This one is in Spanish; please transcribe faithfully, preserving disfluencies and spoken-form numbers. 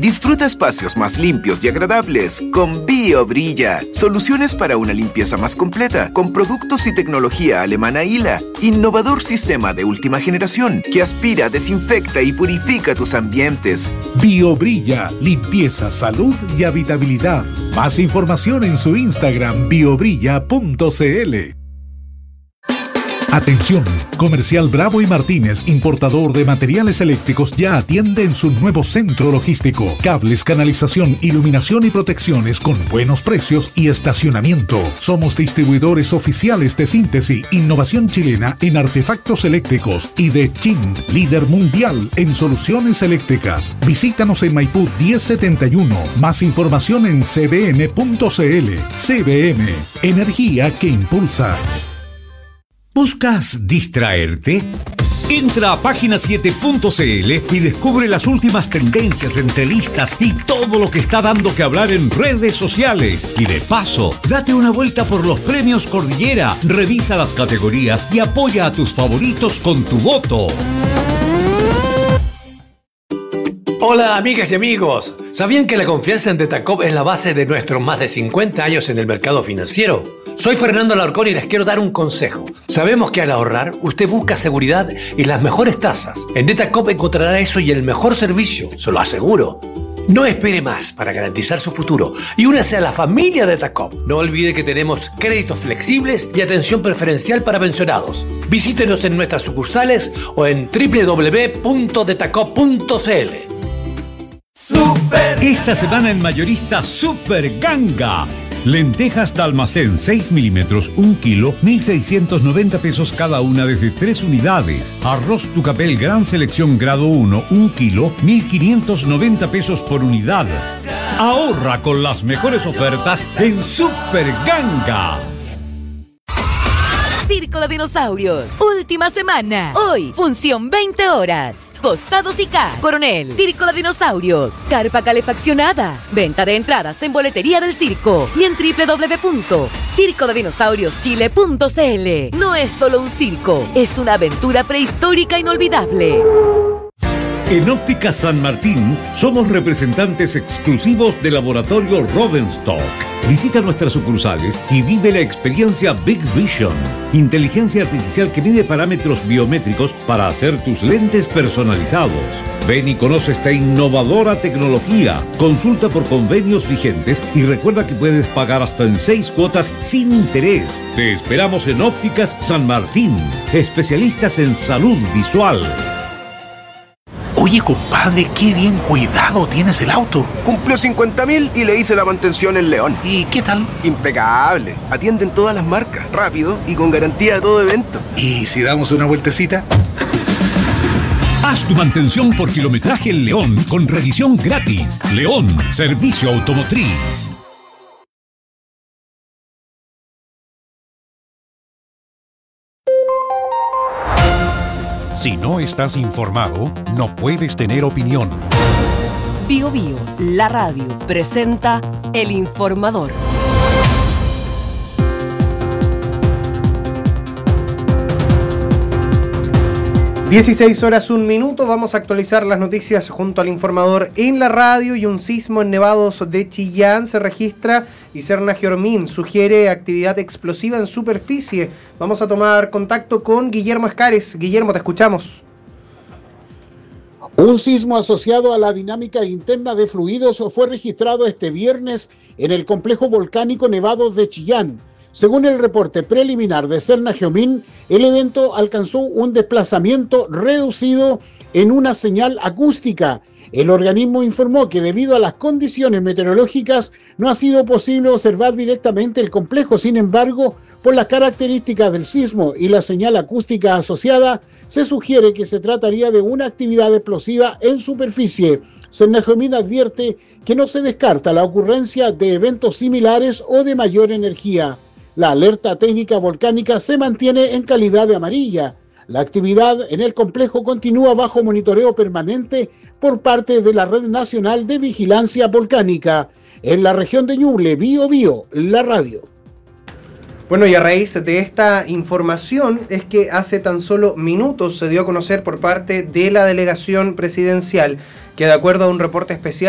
Disfruta espacios más limpios y agradables con BioBrilla. Soluciones para una limpieza más completa con productos y tecnología alemana I L A. Innovador sistema de última generación que aspira, desinfecta y purifica tus ambientes. BioBrilla, limpieza, salud y habitabilidad. Más información en su Instagram biobrilla punto cl. Atención, Comercial Bravo y Martínez, importador de materiales eléctricos, ya atiende en su nuevo centro logístico. Cables, canalización, iluminación y protecciones con buenos precios y estacionamiento. Somos distribuidores oficiales de Síntesis, innovación chilena en artefactos eléctricos, y de Chint, líder mundial en soluciones eléctricas. Visítanos en Maipú diez setenta y uno. Más información en c b m punto c l. C B M, energía que impulsa. ¿Buscas distraerte? Entra a página siete punto c l y descubre las últimas tendencias, entrevistas y todo lo que está dando que hablar en redes sociales. Y de paso, date una vuelta por los premios Cordillera, revisa las categorías y apoya a tus favoritos con tu voto. Hola amigas y amigos, ¿sabían que la confianza en Detacop es la base de nuestros más de cincuenta años en el mercado financiero? Soy Fernando Alarcón y les quiero dar un consejo. Sabemos que al ahorrar, usted busca seguridad y las mejores tasas. En Detacop encontrará eso y el mejor servicio, se lo aseguro. No espere más para garantizar su futuro y únase a la familia Detacop. No olvide que tenemos créditos flexibles y atención preferencial para pensionados. Visítenos en nuestras sucursales o en doble u doble u doble u punto detacop punto c l. Esta semana en Mayorista Super Ganga. Lentejas de almacén seis milímetros, un kilo, mil seiscientos noventa pesos cada una desde tres unidades. Arroz Tucapel Gran Selección Grado uno, un kilo, mil quinientos noventa pesos por unidad. Ahorra con las mejores ofertas en Super Ganga. Circo de Dinosaurios, última semana. Hoy, función veinte horas. Costados y K, Coronel, Circo de Dinosaurios, carpa calefaccionada. Venta de entradas en boletería del circo y en doble u doble u doble u punto circo de dinosaurios chile punto c l. No es solo un circo, es una aventura prehistórica inolvidable. En Óptica San Martín somos representantes exclusivos de Laboratorio Rodenstock. Visita nuestras sucursales y vive la experiencia Big Vision, inteligencia artificial que mide parámetros biométricos para hacer tus lentes personalizados. Ven y conoce esta innovadora tecnología. Consulta por convenios vigentes y recuerda que puedes pagar hasta en seis cuotas sin interés. Te esperamos en Ópticas San Martín, especialistas en salud visual. Oye, compadre, qué bien cuidado tienes el auto. Cumplió cincuenta mil y le hice la mantención en León. ¿Y qué tal? Impecable. Atienden todas las marcas, rápido y con garantía de todo evento. ¿Y si damos una vueltecita? Haz tu mantención por kilometraje en León con revisión gratis. León, servicio automotriz. Si no estás informado, no puedes tener opinión. Bio Bio, la radio, presenta El Informador. dieciséis horas, un minuto. Vamos a actualizar las noticias junto al Informador en la radio. Y un sismo en Nevados de Chillán se registra y Serna Giormín sugiere actividad explosiva en superficie. Vamos a tomar contacto con Guillermo Escares. Guillermo, te escuchamos. Un sismo asociado a la dinámica interna de fluidos fue registrado este viernes en el complejo volcánico Nevados de Chillán. Según el reporte preliminar de Serna Giormín, el evento alcanzó un desplazamiento reducido en una señal acústica. El organismo informó que debido a las condiciones meteorológicas no ha sido posible observar directamente el complejo. Sin embargo, por las características del sismo y la señal acústica asociada, se sugiere que se trataría de una actividad explosiva en superficie. Serna Giormín advierte que no se descarta la ocurrencia de eventos similares o de mayor energía. La alerta técnica volcánica se mantiene en calidad de amarilla. La actividad en el complejo continúa bajo monitoreo permanente por parte de la Red Nacional de Vigilancia Volcánica. En la región de Ñuble, Bio Bio, la radio. Bueno, y a raíz de esta información es que hace tan solo minutos se dio a conocer por parte de la delegación presidencial que, de acuerdo a un reporte especial,